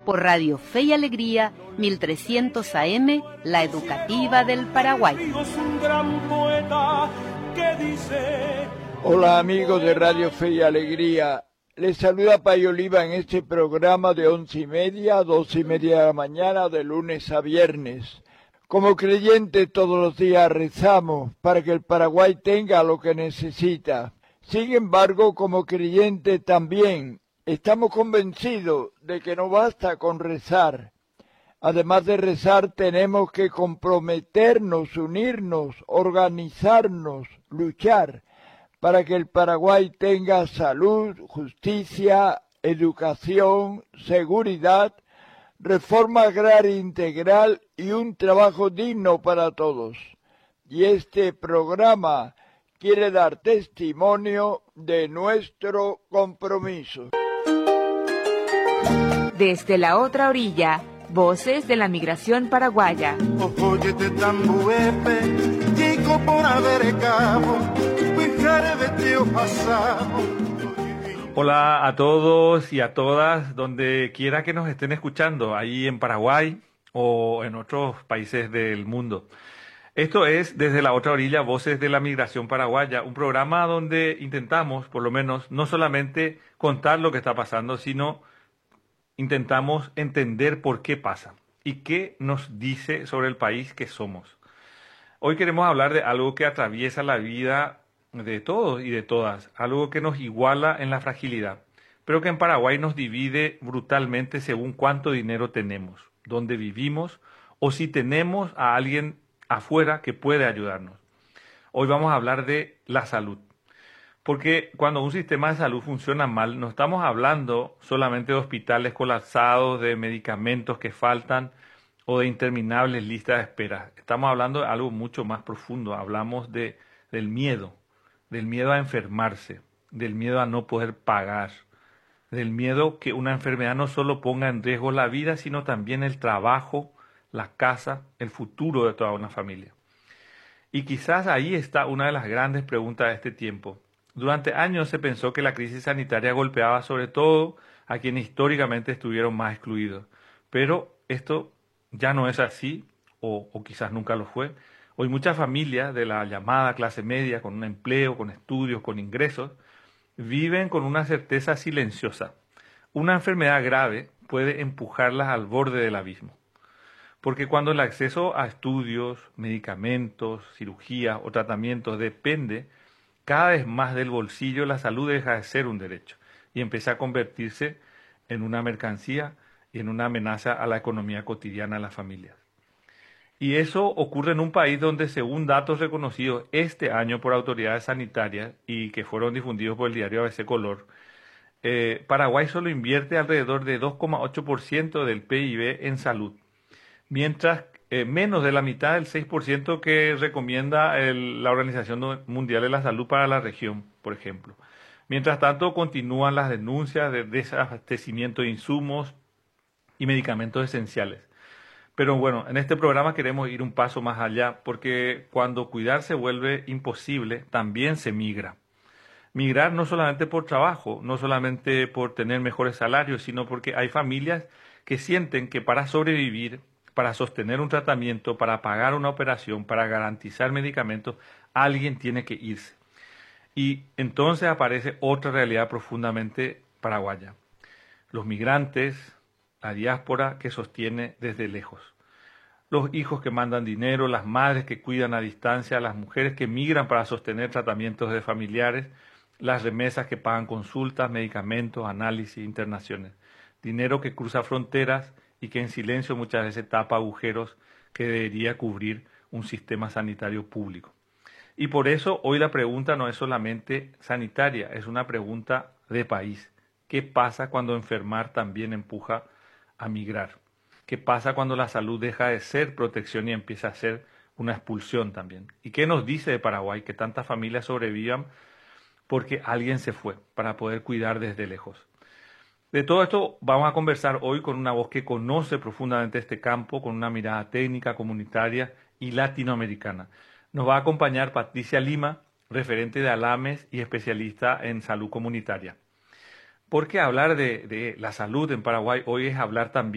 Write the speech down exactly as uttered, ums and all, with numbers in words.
por Radio Fe y Alegría, mil trescientos A M, la educativa del Paraguay. Hola amigos de Radio Fe y Alegría, les saluda Payo Oliva en este programa de once y media a doce y media de la mañana de lunes a viernes. Como creyentes todos los días rezamos para que el Paraguay tenga lo que necesita. Sin embargo, como creyentes también estamos convencidos de que no basta con rezar. Además de rezar, tenemos que comprometernos, unirnos, organizarnos, luchar para que el Paraguay tenga salud, justicia, educación, seguridad, reforma agraria integral y un trabajo digno para todos. Y este programa quiere dar testimonio de nuestro compromiso. Desde la otra orilla, voces de la migración paraguaya. Hola a todos y a todas, donde quiera que nos estén escuchando, ahí en Paraguay o en otros países del mundo. Esto es Desde la otra orilla, voces de la migración paraguaya, un programa donde intentamos, por lo menos, no solamente contar lo que está pasando, sino intentamos entender por qué pasa y qué nos dice sobre el país que somos. Hoy queremos hablar de algo que atraviesa la vida de todos y de todas, algo que nos iguala en la fragilidad, pero que en Paraguay nos divide brutalmente según cuánto dinero tenemos, dónde vivimos o si tenemos a alguien afuera que puede ayudarnos. Hoy vamos a hablar de la salud. Porque cuando un sistema de salud funciona mal, no estamos hablando solamente de hospitales colapsados, de medicamentos que faltan o de interminables listas de espera. Estamos hablando de algo mucho más profundo. Hablamos de, del miedo, del miedo a enfermarse, del miedo a no poder pagar, del miedo que una enfermedad no solo ponga en riesgo la vida, sino también el trabajo, la casa, el futuro de toda una familia. Y quizás ahí está una de las grandes preguntas de este tiempo. Durante años se pensó que la crisis sanitaria golpeaba sobre todo a quienes históricamente estuvieron más excluidos. Pero esto ya no es así, o, o quizás nunca lo fue. Hoy muchas familias de la llamada clase media, con un empleo, con estudios, con ingresos, viven con una certeza silenciosa. Una enfermedad grave puede empujarlas al borde del abismo. Porque cuando el acceso a estudios, medicamentos, cirugías o tratamientos depende cada vez más del bolsillo, la salud deja de ser un derecho y empieza a convertirse en una mercancía y en una amenaza a la economía cotidiana de las familias. Y eso ocurre en un país donde, según datos reconocidos este año por autoridades sanitarias y que fueron difundidos por el diario A B C Color, eh, Paraguay solo invierte alrededor de dos coma ocho por ciento del P I B en salud, mientras Eh, menos de la mitad del seis por ciento que recomienda el, la Organización Mundial de la Salud para la región, por ejemplo. Mientras tanto, continúan las denuncias de desabastecimiento de insumos y medicamentos esenciales. Pero bueno, en este programa queremos ir un paso más allá, porque cuando cuidar se vuelve imposible, también se migra. Migrar no solamente por trabajo, no solamente por tener mejores salarios, sino porque hay familias que sienten que para sobrevivir, para sostener un tratamiento, para pagar una operación, para garantizar medicamentos, alguien tiene que irse. Y entonces aparece otra realidad profundamente paraguaya. Los migrantes, la diáspora que sostiene desde lejos. Los hijos que mandan dinero, las madres que cuidan a distancia, las mujeres que migran para sostener tratamientos de familiares, las remesas que pagan consultas, medicamentos, análisis, internaciones. Dinero que cruza fronteras y que en silencio muchas veces tapa agujeros que debería cubrir un sistema sanitario público. Y por eso hoy la pregunta no es solamente sanitaria, es una pregunta de país. ¿Qué pasa cuando enfermar también empuja a migrar? ¿Qué pasa cuando la salud deja de ser protección y empieza a ser una expulsión también? ¿Y qué nos dice de Paraguay que tantas familias sobrevivan porque alguien se fue para poder cuidar desde lejos? De todo esto vamos a conversar hoy con una voz que conoce profundamente este campo, con una mirada técnica, comunitaria y latinoamericana. Nos va a acompañar Patricia Lima, referente de Alames y especialista en salud comunitaria. Porque hablar de, de la salud en Paraguay hoy es hablar también